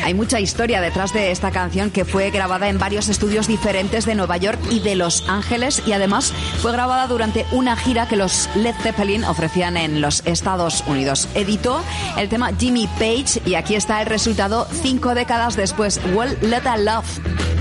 Hay mucha historia detrás de esta canción, que fue grabada en varios estudios diferentes de Nueva York y de Los Ángeles, y además fue grabada durante una gira que los Led Zeppelin ofrecían en los Estados Unidos. Editó el tema Jimmy Page y aquí está el resultado 5 décadas después, Well Lotta Love.